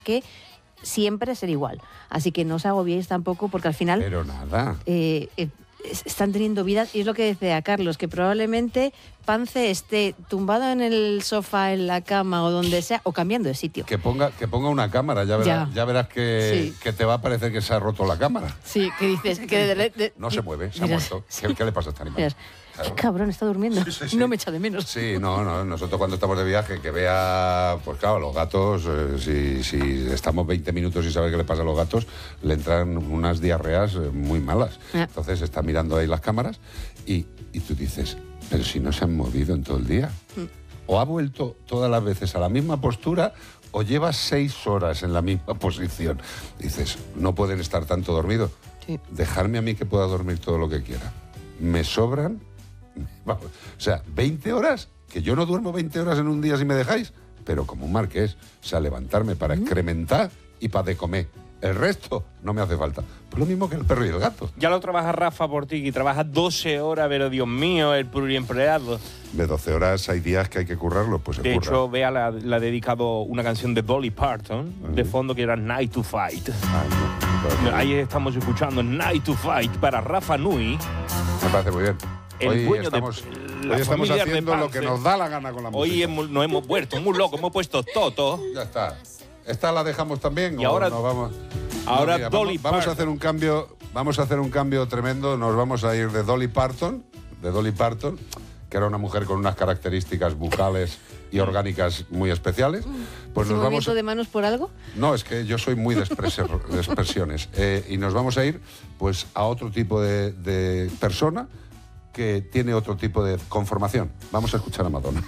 que siempre ser igual. Así que no os agobiéis tampoco, porque al final... Pero nada. Están teniendo vidas, y es lo que decía Carlos, que probablemente Pance esté tumbado en el sofá, en la cama o donde sea, o cambiando de sitio. Que ponga una cámara, ya verás que te va a parecer que se ha roto la cámara. Sí, que dices... que no se mueve, se ha muerto. ¿Qué le pasa a este animal? Miras, Claro. qué cabrón, está durmiendo. Sí. No me echa de menos. Sí, no, nosotros cuando estamos de viaje, que vea, pues claro, los gatos, si estamos 20 minutos y sabe qué le pasa a los gatos, le entran unas diarreas muy malas. Entonces está mirando ahí las cámaras y tú dices, pero si no se han movido en todo el día. O ha vuelto todas las veces a la misma postura o lleva 6 horas en la misma posición. Dices, no pueden estar tanto dormidos. Sí. Dejarme a mí que pueda dormir todo lo que quiera. Me sobran... Vamos, o sea, 20 horas, que yo no duermo 20 horas en un día si me dejáis, pero como un marqués, o sea, levantarme para excrementar y para de comer. El resto no me hace falta. Pues lo mismo que el perro y el gato. Ya lo trabaja Rafa por ti, que trabaja 12 horas, pero Dios mío, el pluriempleado. De 12 horas hay días que hay que currarlo, pues se De curra. hecho, Bea le ha dedicado una canción de Dolly Parton, de fondo, que era Night to Fight. Ahí estamos escuchando Night to Fight para Rafa Nui. Me parece muy bien. El dueño estamos familiar haciendo de lo que Pance. nos da la gana con la música. Hoy nos hemos vuelto muy locos, hemos puesto Toto. Ya está. ¿Esta la dejamos también? Y o ahora- nos vamos? ahora mira, Dolly vamos a Parton. hacer un cambio tremendo. Nos vamos a ir de Dolly Parton, que era una mujer con unas características bucales y orgánicas muy especiales. Pues ¿Es un movimiento de manos por algo? No, es que yo soy muy de expresiones. Y nos vamos a ir pues a otro tipo de persona que tiene otro tipo de conformación. Vamos a escuchar a Madonna.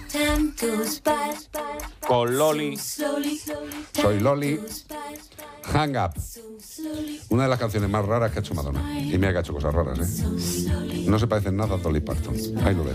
Con Loli. Soy Loli. Hang Up. Una de las canciones más raras que ha hecho Madonna. Y mira que ha hecho cosas raras, ¿eh? No se parecen nada a Dolly Parton. Ahí lo dejo.